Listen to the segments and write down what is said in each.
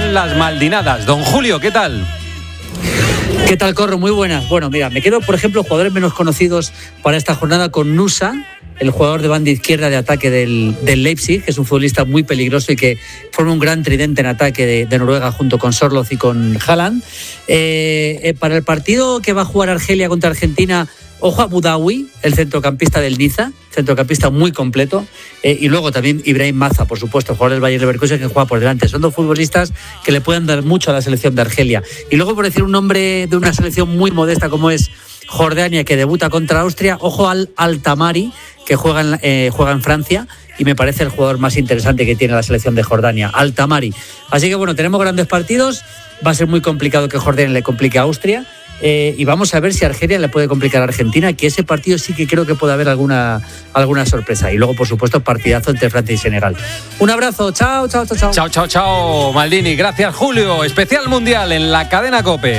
son las Maldinadas. Don Julio, ¿qué tal? ¿Qué tal, Corro? Muy buenas. Bueno, mira, me quedo, por ejemplo, jugadores menos conocidos para esta jornada con Nusa, el jugador de banda izquierda de ataque del Leipzig, que es un futbolista muy peligroso y que forma un gran tridente en ataque de Noruega junto con Sorloth y con Haaland. Para el partido que va a jugar Argelia contra Argentina, ojo a Boudaoui, el centrocampista del Niza, centrocampista muy completo, y luego también Ibrahim Maza, por supuesto, jugador del Bayer Leverkusen, que juega por delante. Son dos futbolistas que le pueden dar mucho a la selección de Argelia. Y luego, por decir un nombre de una selección muy modesta como es Jordania, que debuta contra Austria, ojo al Al-Tamari, que juega en Francia, y me parece el jugador más interesante que tiene la selección de Jordania, Al-Tamari. Así que bueno, tenemos grandes partidos, va a ser muy complicado que Jordania le complique a Austria, y vamos a ver si Argelia le puede complicar a Argentina, que ese partido sí que creo que puede haber alguna sorpresa. Y luego, por supuesto, partidazo entre Francia y Senegal. Un abrazo, chao. Chao, Maldini. Gracias, Julio. Especial Mundial en la cadena COPE.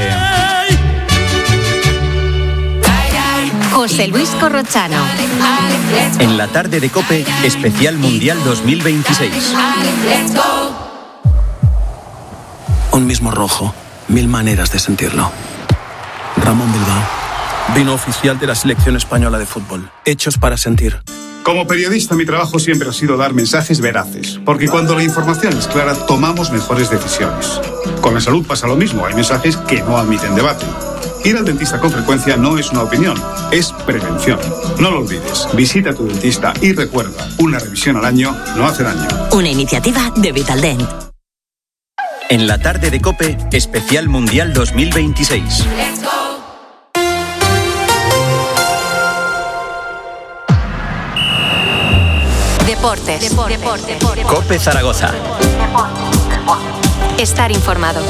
José Luis Corrochano. En la tarde de COPE, especial Mundial 2026. Un mismo rojo, 1000 maneras de sentirlo. Ramón Bilbao, vino oficial de la selección española de fútbol. Hechos para sentir. Como periodista, mi trabajo siempre ha sido dar mensajes veraces, porque cuando la información es clara, tomamos mejores decisiones. Con la salud pasa lo mismo, hay mensajes que no admiten debate. Ir al dentista con frecuencia no es una opinión, es prevención. No lo olvides, visita a tu dentista y recuerda, una revisión al año no hace daño. Una iniciativa de Vitaldent. En la tarde de COPE, especial Mundial 2026. Deportes. COPE Zaragoza. Estar informado.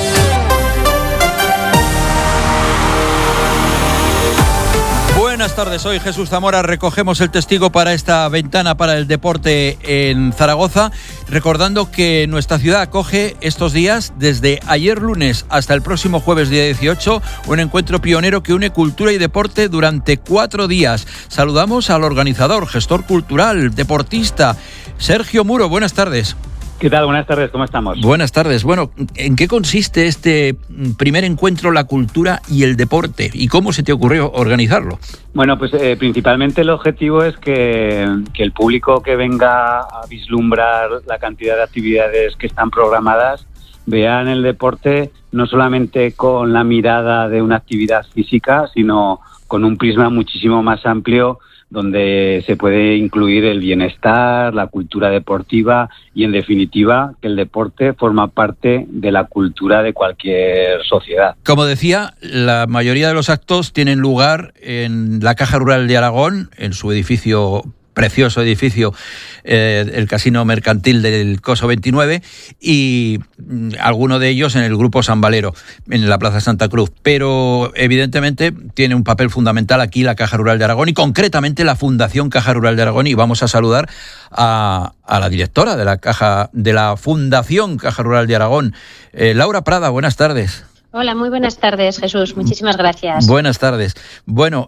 Buenas tardes, soy Jesús Zamora. Recogemos el testigo para esta ventana para el deporte en Zaragoza, recordando que nuestra ciudad acoge estos días, desde ayer lunes hasta el próximo jueves día 18, un encuentro pionero que une cultura y deporte durante 4 días. Saludamos al organizador, gestor cultural, deportista, Sergio Muro. Buenas tardes. ¿Qué tal? Buenas tardes, ¿cómo estamos? Buenas tardes. Bueno, ¿en qué consiste este primer encuentro, la cultura y el deporte? ¿Y cómo se te ocurrió organizarlo? Bueno, pues principalmente el objetivo es que el público que venga a vislumbrar la cantidad de actividades que están programadas vean el deporte no solamente con la mirada de una actividad física, sino con un prisma muchísimo más amplio, donde se puede incluir el bienestar, la cultura deportiva y, en definitiva, que el deporte forma parte de la cultura de cualquier sociedad. Como decía, la mayoría de los actos tienen lugar en la Caja Rural de Aragón, en su precioso edificio, el Casino Mercantil del Coso 29, y alguno de ellos en el Grupo San Valero, en la Plaza Santa Cruz. Pero evidentemente tiene un papel fundamental aquí la Caja Rural de Aragón, y concretamente la Fundación Caja Rural de Aragón, y vamos a saludar a la directora de la Fundación Caja Rural de Aragón, Laura Prada. Buenas tardes. Hola, muy buenas tardes, Jesús. Muchísimas gracias. Buenas tardes. Bueno,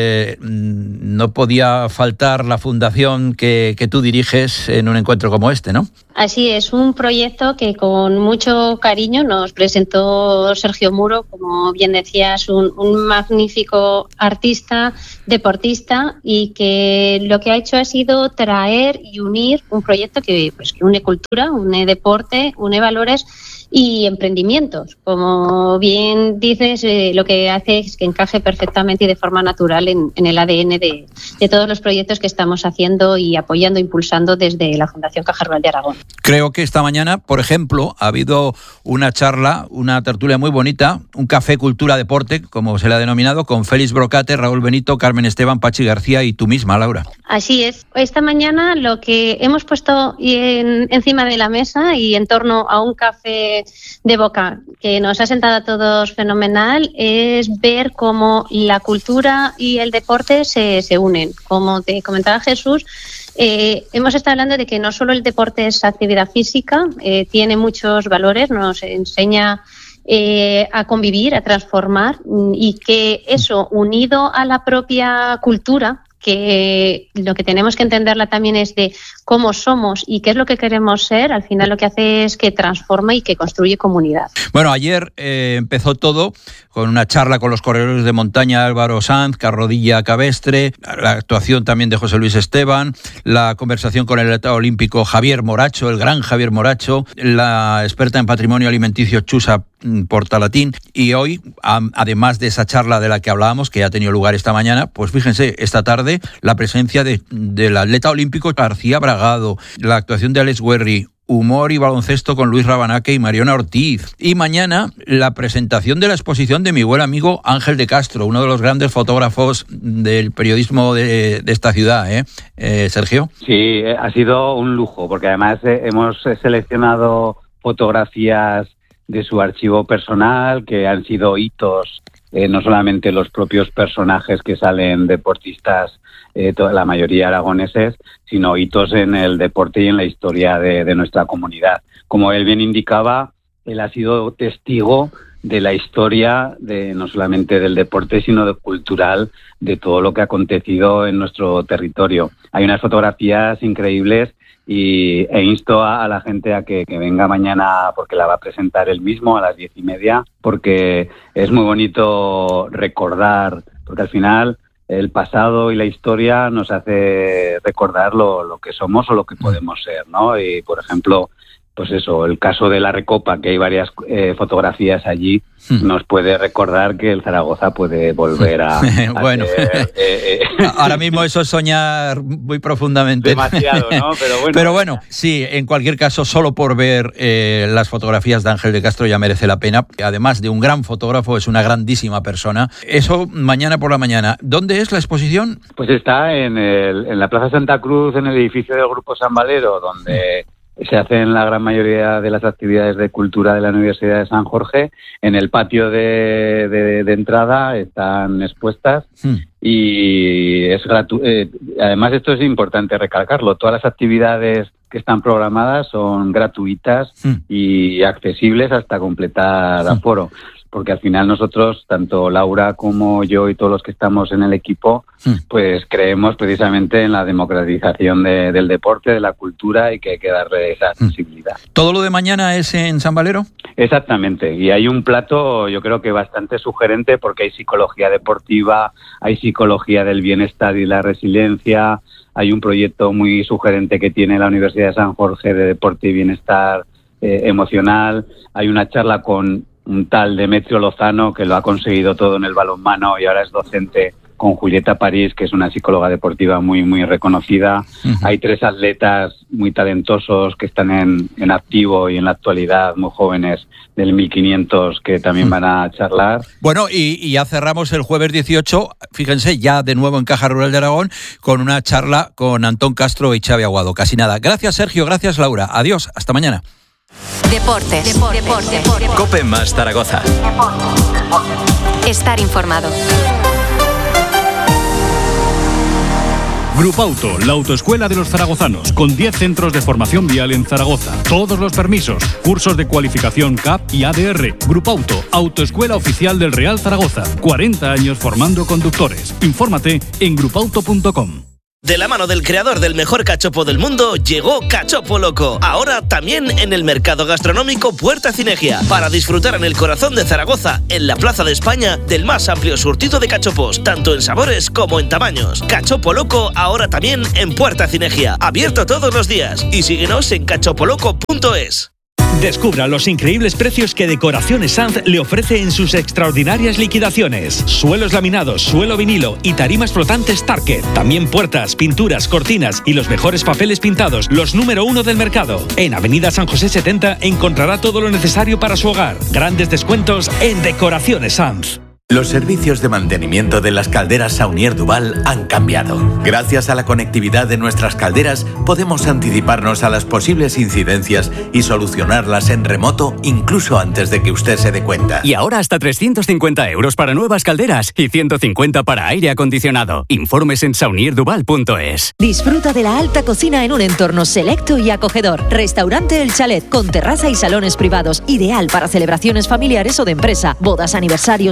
no podía faltar la fundación que tú diriges en un encuentro como este, ¿no? Así es, un proyecto que con mucho cariño nos presentó Sergio Muro, como bien decías, un magnífico artista, deportista, y que lo que ha hecho ha sido traer y unir un proyecto que une cultura, une deporte, une valores y emprendimientos. Como bien dices, lo que hace es que encaje perfectamente y de forma natural en el ADN de todos los proyectos que estamos haciendo y apoyando, impulsando desde la Fundación Caja Rural de Aragón. Creo que esta mañana, por ejemplo, ha habido una charla, una tertulia muy bonita, un café cultura deporte, como se le ha denominado, con Félix Brocate, Raúl Benito, Carmen Esteban, Pachi García y tú misma, Laura. Así es. Esta mañana lo que hemos puesto encima de la mesa y en torno a un café de boca que nos ha sentado a todos fenomenal es ver cómo la cultura y el deporte se unen. Como te comentaba Jesús, hemos estado hablando de que no solo el deporte es actividad física, tiene muchos valores, nos enseña a convivir, a transformar, y que eso, unido a la propia cultura, que lo que tenemos que entenderla también es de cómo somos y qué es lo que queremos ser, al final lo que hace es que transforma y que construye comunidad. Bueno, ayer empezó todo con una charla con los corredores de montaña Álvaro Sanz, Carrodilla Cabestre, la actuación también de José Luis Esteban, la conversación con el atleta olímpico Javier Moracho, el gran Javier Moracho, la experta en patrimonio alimenticio Chusa Portalatín, y hoy, además de esa charla de la que hablábamos, que ya ha tenido lugar esta mañana, pues fíjense, esta tarde la presencia del atleta olímpico García Bragado, la actuación de Alex Guerri, humor y baloncesto con Luis Rabanaque y Mariona Ortiz. Y mañana la presentación de la exposición de mi buen amigo Ángel de Castro, uno de los grandes fotógrafos del periodismo de esta ciudad, Sergio. Sí, ha sido un lujo, porque además hemos seleccionado fotografías de su archivo personal, que han sido hitos, no solamente los propios personajes que salen deportistas, la mayoría aragoneses, sino hitos en el deporte y en la historia de nuestra comunidad. Como él bien indicaba, él ha sido testigo de la historia de no solamente del deporte, sino de cultural, de todo lo que ha acontecido en nuestro territorio. Hay unas fotografías increíbles e insto a la gente a que venga mañana, porque la va a presentar él mismo a las 10:30, porque es muy bonito recordar, porque al final el pasado y la historia nos hace recordar lo que somos o lo que podemos ser, ¿no? Y, por ejemplo, pues eso, el caso de la Recopa, que hay varias fotografías allí, nos puede recordar que el Zaragoza puede volver a bueno, ahora mismo eso es soñar muy profundamente. Demasiado, ¿no? Pero bueno, sí, en cualquier caso, solo por ver las fotografías de Ángel de Castro ya merece la pena. Además de un gran fotógrafo, es una grandísima persona. Eso mañana por la mañana. ¿Dónde es la exposición? Pues está en la Plaza Santa Cruz, en el edificio del Grupo San Valero, donde se hacen la gran mayoría de las actividades de cultura de la Universidad de San Jorge. En el patio de entrada están expuestas y es gratuito. Además, esto es importante recalcarlo, todas las actividades que están programadas son gratuitas y accesibles hasta completar aforo. Porque al final nosotros, tanto Laura como yo y todos los que estamos en el equipo, pues creemos precisamente en la democratización del deporte, de la cultura, y que hay que darle esa accesibilidad. ¿Todo lo de mañana es en San Valero? Exactamente, y hay un plato yo creo que bastante sugerente, porque hay psicología deportiva, hay psicología del bienestar y la resiliencia, hay un proyecto muy sugerente que tiene la Universidad de San Jorge de deporte y bienestar emocional, hay una charla con un tal Demetrio Lozano, que lo ha conseguido todo en el balonmano y ahora es docente, con Julieta París, que es una psicóloga deportiva muy, muy reconocida. Hay 3 atletas muy talentosos que están en activo y en la actualidad, muy jóvenes, del 1500, que también van a charlar. Bueno, y ya cerramos el jueves 18, fíjense, ya de nuevo en Caja Rural de Aragón, con una charla con Antón Castro y Xavi Aguado. Casi nada. Gracias, Sergio. Gracias, Laura. Adiós. Hasta mañana. Deportes. COPE más Zaragoza. Estar informado. Grupauto, la autoescuela de los zaragozanos, con 10 centros de formación vial en Zaragoza. Todos los permisos, cursos de cualificación CAP y ADR. Grupauto, autoescuela oficial del Real Zaragoza. 40 años formando conductores. Infórmate en grupauto.com. De la mano del creador del mejor cachopo del mundo, llegó Cachopo Loco. Ahora también en el mercado gastronómico Puerta Cinegia. Para disfrutar en el corazón de Zaragoza, en la Plaza de España, del más amplio surtido de cachopos, tanto en sabores como en tamaños. Cachopo Loco ahora también en Puerta Cinegia. Abierto todos los días. Y síguenos en cachopoloco.es. Descubra los increíbles precios que Decoraciones Sanz le ofrece en sus extraordinarias liquidaciones. Suelos laminados, suelo vinilo y tarimas flotantes Target. También puertas, pinturas, cortinas y los mejores papeles pintados, los número 1 del mercado. En Avenida San José 70 encontrará todo lo necesario para su hogar. Grandes descuentos en Decoraciones Sanz. Los servicios de mantenimiento de las calderas Saunier Duval han cambiado. Gracias a la conectividad de nuestras calderas, podemos anticiparnos a las posibles incidencias y solucionarlas en remoto incluso antes de que usted se dé cuenta. Y ahora hasta 350 € para nuevas calderas y 150 para aire acondicionado. Informes en saunierduval.es. Disfruta de la alta cocina en un entorno selecto y acogedor. Restaurante El Chalet, con terraza y salones privados, ideal para celebraciones familiares o de empresa, bodas, aniversarios, veladas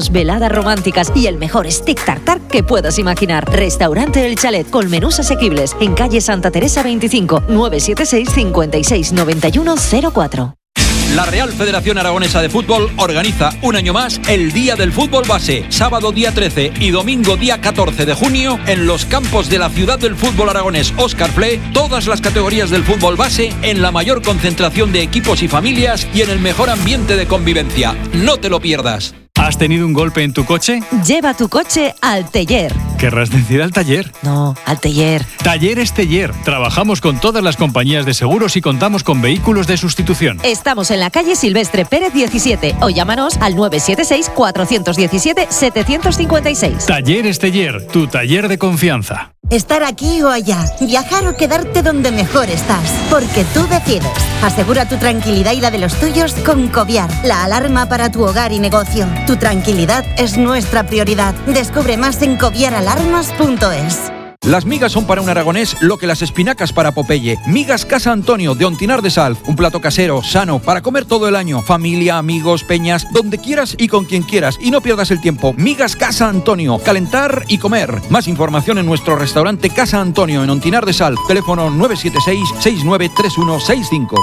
comidas románticas y el mejor stick tartar que puedas imaginar. Restaurante El Chalet, con menús asequibles, en calle Santa Teresa 25, 976 56 91 04. La Real Federación Aragonesa de Fútbol organiza un año más el Día del Fútbol Base, sábado día 13 y domingo día 14 de junio, en los campos de la ciudad del fútbol aragonés Óscar Fle, todas las categorías del fútbol base en la mayor concentración de equipos y familias y en el mejor ambiente de convivencia. No te lo pierdas. ¿Has tenido un golpe en tu coche? Lleva tu coche al taller. ¿Querrás decir al taller? No, al taller. Talleres Teller. Trabajamos con todas las compañías de seguros y contamos con vehículos de sustitución. Estamos en la calle Silvestre Pérez 17 o llámanos al 976 417 756. Talleres Teller, tu taller de confianza. Estar aquí o allá, viajar o quedarte donde mejor estás, porque tú decides. Asegura tu tranquilidad y la de los tuyos con Coviar, la alarma para tu hogar y negocio. Tu tranquilidad es nuestra prioridad. Descubre más en coviaralarmas.es. Las migas son para un aragonés lo que las espinacas para Popeye. Migas Casa Antonio de Ontinar de Sal. Un plato casero, sano, para comer todo el año. Familia, amigos, peñas, donde quieras y con quien quieras. Y no pierdas el tiempo. Migas Casa Antonio. Calentar y comer. Más información en nuestro restaurante Casa Antonio en Ontinar de Sal. Teléfono 976 693165.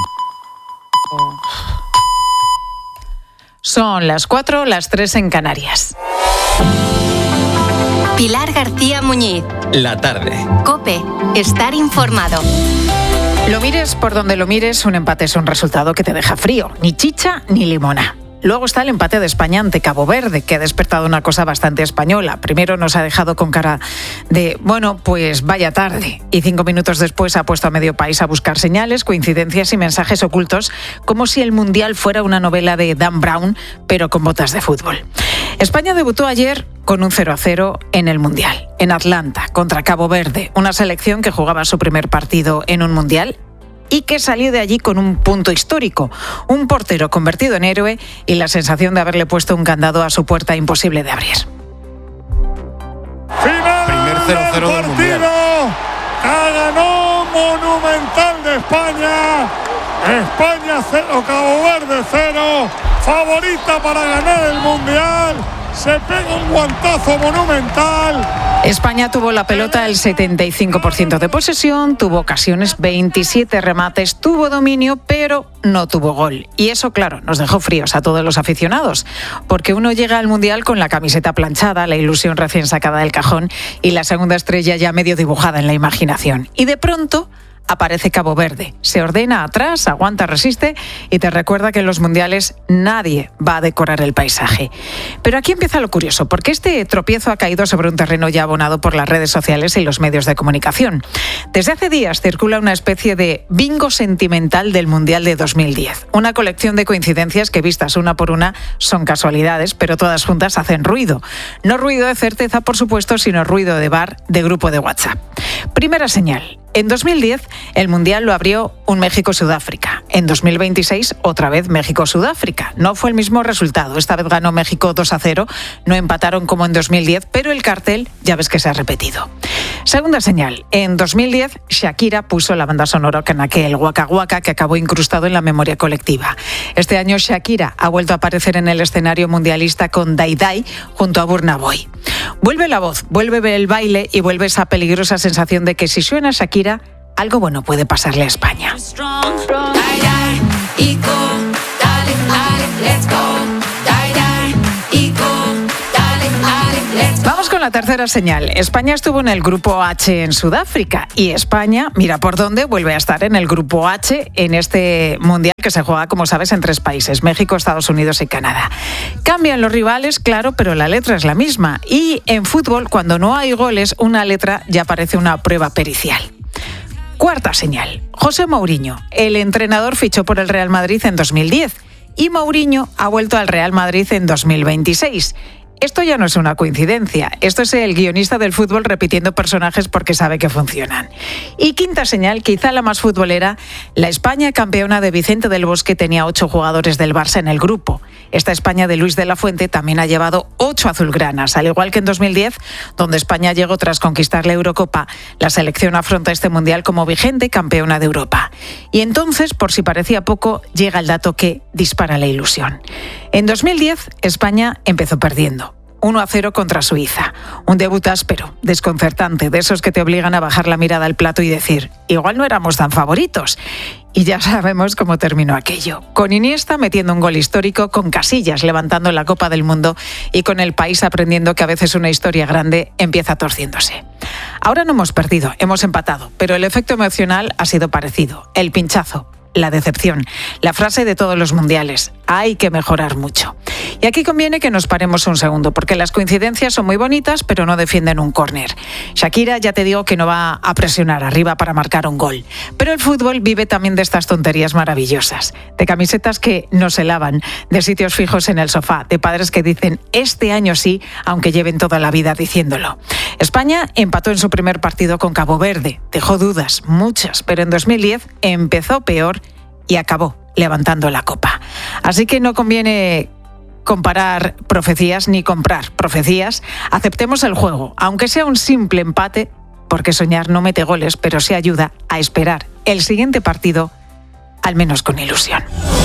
Son las 4, las 3 en Canarias. Pilar García Muñiz. La tarde. COPE. Estar informado. Lo mires por donde lo mires, un empate es un resultado que te deja frío. Ni chicha ni limona. Luego está el empate de España ante Cabo Verde, que ha despertado una cosa bastante española. Primero nos ha dejado con cara de, bueno, pues vaya tarde. Y 5 minutos después ha puesto a medio país a buscar señales, coincidencias y mensajes ocultos, como si el Mundial fuera una novela de Dan Brown, pero con botas de fútbol. España debutó ayer con un 0-0 en el Mundial, en Atlanta, contra Cabo Verde, una selección que jugaba su primer partido en un Mundial y que salió de allí con un punto histórico, un portero convertido en héroe y la sensación de haberle puesto un candado a su puerta imposible de abrir. Final primer 0-0 del Mundial. Ganó Monumental de España. España 0, Cabo Verde 0. Favorita para ganar el Mundial. Se pega un guantazo monumental. España tuvo la pelota el 75% de posesión, tuvo ocasiones, 27 remates, tuvo dominio, pero no tuvo gol. Y eso, claro, nos dejó fríos a todos los aficionados, porque uno llega al Mundial con la camiseta planchada, la ilusión recién sacada del cajón y la segunda estrella ya medio dibujada en la imaginación. Y de pronto aparece Cabo Verde, se ordena atrás, aguanta, resiste y te recuerda que en los mundiales nadie va a decorar el paisaje. Pero aquí empieza lo curioso, porque este tropiezo ha caído sobre un terreno ya abonado por las redes sociales y los medios de comunicación. Desde hace días circula una especie de bingo sentimental del Mundial de 2010, una colección de coincidencias que vistas una por una son casualidades, pero todas juntas hacen ruido. No ruido de certeza, por supuesto, sino ruido de bar, de grupo de WhatsApp. Primera señal. En 2010, el Mundial lo abrió un México-Sudáfrica. En 2026, otra vez México-Sudáfrica. No fue el mismo resultado. Esta vez ganó México 2-0. No empataron como en 2010, pero el cartel ya ves que se ha repetido. Segunda señal. En 2010, Shakira puso la banda sonora con aquel Waka Waka que acabó incrustado en la memoria colectiva. Este año, Shakira ha vuelto a aparecer en el escenario mundialista con Dai Dai junto a Burna Boy. Vuelve la voz, vuelve el baile y vuelve esa peligrosa sensación de que si suena Shakira, algo bueno puede pasarle a España. Vamos con la tercera señal. España estuvo en el grupo H en Sudáfrica y España, mira por dónde, vuelve a estar en el grupo H en este mundial que se juega, como sabes, en 3 países, México, Estados Unidos y Canadá. Cambian los rivales, claro, pero la letra es la misma. Y en fútbol, cuando no hay goles, una letra ya parece una prueba pericial. Cuarta señal. José Mourinho, el entrenador, fichó por el Real Madrid en 2010 y Mourinho ha vuelto al Real Madrid en 2026. Esto ya no es una coincidencia, esto es el guionista del fútbol repitiendo personajes porque sabe que funcionan. Y quinta señal, quizá la más futbolera, la España campeona de Vicente del Bosque tenía 8 jugadores del Barça en el grupo. Esta España de Luis de la Fuente también ha llevado 8 azulgranas, al igual que en 2010, donde España llegó tras conquistar la Eurocopa. La selección afronta este Mundial como vigente campeona de Europa. Y entonces, por si parecía poco, llega el dato que dispara la ilusión. En 2010, España empezó perdiendo. 1-0 contra Suiza. Un debut áspero, desconcertante, de esos que te obligan a bajar la mirada al plato y decir, igual no éramos tan favoritos. Y ya sabemos cómo terminó aquello. Con Iniesta metiendo un gol histórico, con Casillas levantando la Copa del Mundo y con el país aprendiendo que a veces una historia grande empieza torciéndose. Ahora no hemos perdido, hemos empatado, pero el efecto emocional ha sido parecido. El pinchazo, la decepción, la frase de todos los mundiales, hay que mejorar mucho. Y aquí conviene que nos paremos un segundo, porque las coincidencias son muy bonitas, pero no defienden un córner. Shakira, ya te digo que no va a presionar arriba para marcar un gol. Pero el fútbol vive también de estas tonterías maravillosas, de camisetas que no se lavan, de sitios fijos en el sofá, de padres que dicen, este año sí, aunque lleven toda la vida diciéndolo. España empató en su primer partido con Cabo Verde, dejó dudas, muchas, pero en 2010 empezó peor y acabó levantando la copa. Así que no conviene comparar profecías ni comprar profecías. Aceptemos el juego, aunque sea un simple empate, porque soñar no mete goles, pero sí ayuda a esperar el siguiente partido, al menos con ilusión.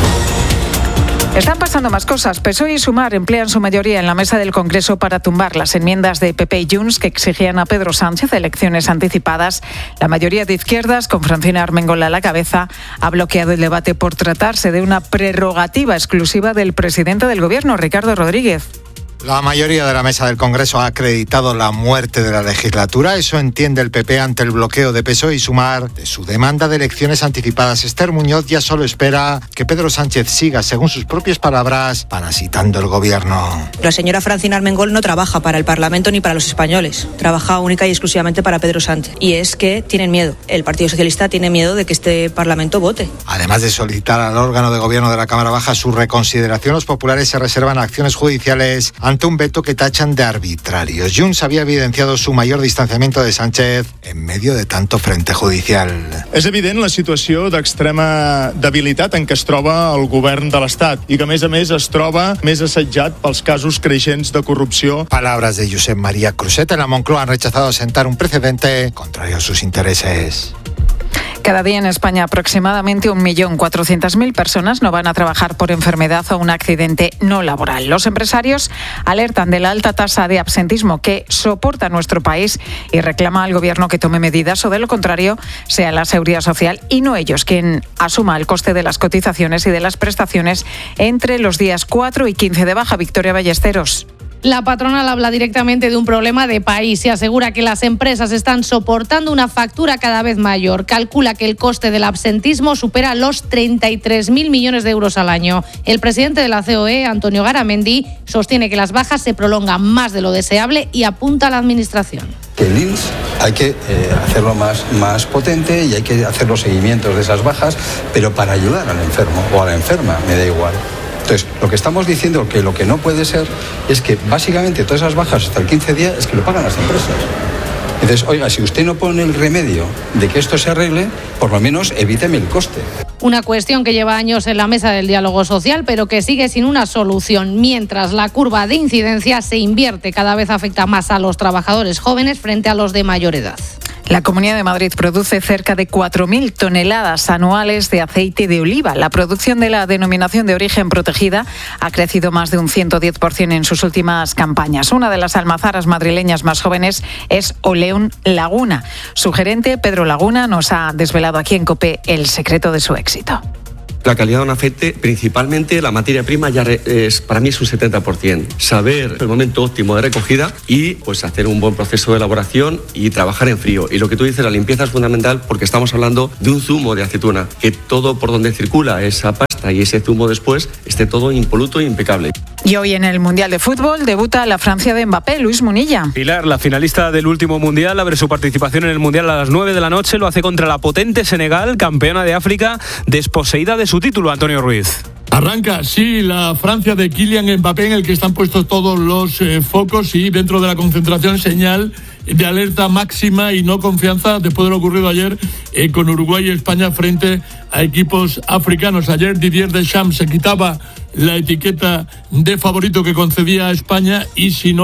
Están pasando más cosas. PSOE y Sumar emplean su mayoría en la mesa del Congreso para tumbar las enmiendas de PP y Junts que exigían a Pedro Sánchez elecciones anticipadas. La mayoría de izquierdas, con Francina Armengol a la cabeza, ha bloqueado el debate por tratarse de una prerrogativa exclusiva del presidente del Gobierno, Ricardo Rodríguez. La mayoría de la mesa del Congreso ha acreditado la muerte de la legislatura. Eso entiende el PP ante el bloqueo de PSOE y Sumar de su demanda de elecciones anticipadas. Esther Muñoz ya solo espera que Pedro Sánchez siga, según sus propias palabras, parasitando el gobierno. La señora Francina Armengol no trabaja para el Parlamento ni para los españoles. Trabaja única y exclusivamente para Pedro Sánchez. Y es que tienen miedo. El Partido Socialista tiene miedo de que este Parlamento vote. Además de solicitar al órgano de gobierno de la Cámara Baja su reconsideración, los populares se reservan acciones judiciales ante un veto que tachan de arbitrario. Junts había evidenciado su mayor distanciamiento de Sánchez en medio de tanto frente judicial. És evident la situació d'extrema debilitat en què es troba el govern de l'Estat i que, a més, es troba més assetjat pels casos creixents de corrupció. Palabras de Josep María Cruzet. En la Moncloa han rechazado sentar un precedente contrario a sus intereses. Cada día en España aproximadamente 1.400.000 personas no van a trabajar por enfermedad o un accidente no laboral. Los empresarios alertan de la alta tasa de absentismo que soporta nuestro país y reclama al gobierno que tome medidas o, de lo contrario, sea la Seguridad Social y no ellos quien asuma el coste de las cotizaciones y de las prestaciones entre los días 4 y 15 de baja. Victoria Ballesteros. La patronal habla directamente de un problema de país y asegura que las empresas están soportando una factura cada vez mayor. Calcula que el coste del absentismo supera los 33.000 millones de euros al año. El presidente de la COE, Antonio Garamendi, sostiene que las bajas se prolongan más de lo deseable y apunta a la administración. Que el INS hay que hacerlo más potente y hay que hacer los seguimientos de esas bajas, pero para ayudar al enfermo o a la enferma, me da igual. Entonces, lo que estamos diciendo que lo que no puede ser es que básicamente todas esas bajas hasta el 15 días es que lo pagan las empresas. Entonces, oiga, si usted no pone el remedio de que esto se arregle, por lo menos evíteme el coste. Una cuestión que lleva años en la mesa del diálogo social, pero que sigue sin una solución. Mientras la curva de incidencia se invierte, cada vez afecta más a los trabajadores jóvenes frente a los de mayor edad. La Comunidad de Madrid produce cerca de 4.000 toneladas anuales de aceite de oliva. La producción de la denominación de origen protegida ha crecido más de un 110% en sus últimas campañas. Una de las almazaras madrileñas más jóvenes es Oleón Laguna. Su gerente, Pedro Laguna, nos ha desvelado aquí en COPE el secreto de su éxito. La calidad de un aceite, principalmente la materia prima, ya para mí es un 70%. Saber el momento óptimo de recogida y pues hacer un buen proceso de elaboración y trabajar en frío. Y lo que tú dices, la limpieza es fundamental porque estamos hablando de un zumo de aceituna, que todo por donde circula esa pasta y ese zumo después esté todo impoluto e impecable. Y hoy en el Mundial de Fútbol debuta la Francia de Mbappé, Luis Munilla. Pilar, la finalista del último Mundial, abre su participación en el Mundial a las 9 de la noche. Lo hace contra la potente Senegal, campeona de África, desposeída de su título, Antonio Ruiz. Arranca, sí, la Francia de Kylian Mbappé, en el que están puestos todos los focos, y dentro de la concentración señal de alerta máxima y no confianza después de lo ocurrido ayer con Uruguay y España frente a equipos africanos. Ayer Didier Deschamps se quitaba la etiqueta de favorito que concedía a España y si no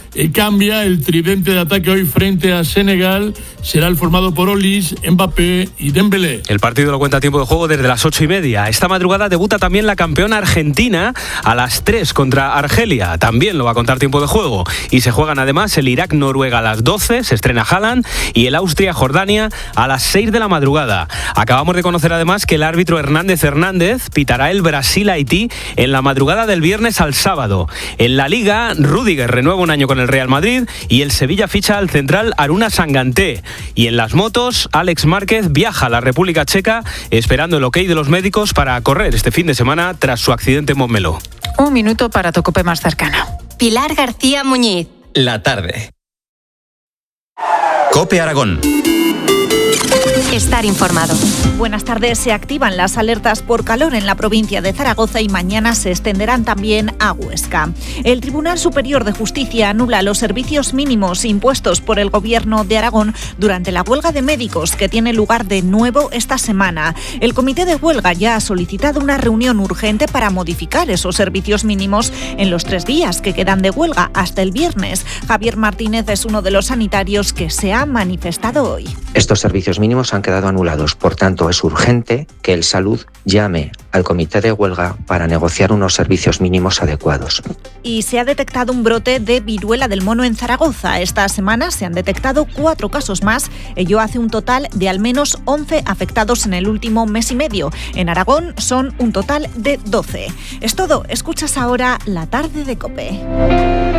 cambia. El tridente de ataque hoy frente a Senegal será el formado por Olise, Mbappé y Dembélé. El partido lo cuenta a tiempo de juego desde las 8:30. Esta madrugada debuta también la campeona argentina a las 3 contra Argelia. También lo va a contar tiempo de juego. Y se juegan además el Irak-Noruega a las 12, se estrena Haaland, y el Austria-Jordania a las 6 de la madrugada. Acabamos de conocer además que el árbitro Hernández pitará el Brasil-Haití en la madrugada del viernes al sábado. En la Liga, Rüdiger renueva un año con el Real Madrid y el Sevilla ficha al central Aruna Sanganté. Y en las motos, Alex Márquez viaja a la República Checa esperando el ok de los médicos para correr este fin de semana tras su accidente en Montmeló. Un minuto para tu COPE más cercana. Pilar García Muñiz. La tarde. COPE Aragón. Estar informado. Buenas tardes. Se activan las alertas por calor en la provincia de Zaragoza y mañana se extenderán también a Huesca. El Tribunal Superior de Justicia anula los servicios mínimos impuestos por el Gobierno de Aragón durante la huelga de médicos que tiene lugar de nuevo esta semana. El comité de huelga ya ha solicitado una reunión urgente para modificar esos servicios mínimos en los 3 días que quedan de huelga hasta el viernes. Javier Martínez es uno de los sanitarios que se ha manifestado hoy. Estos servicios mínimos han quedado anulados, por tanto es urgente que el Salud llame al comité de huelga para negociar unos servicios mínimos adecuados. Y se ha detectado un brote de viruela del mono en Zaragoza. Esta semana se han detectado 4 casos más, ello hace un total de al menos 11 afectados en el último mes y medio. En Aragón son un total de 12. Es todo, escuchas ahora La Tarde de COPE.